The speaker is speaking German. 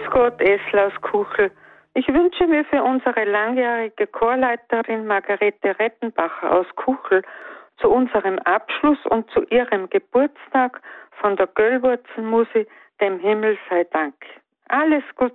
Gott, Esla aus Kuchel. Ich wünsche mir für unsere langjährige Chorleiterin Margarete Rettenbacher aus Kuchel zu unserem Abschluss und zu ihrem Geburtstag von der Göllwurzelmusik dem Himmel sei Dank. Alles Gute.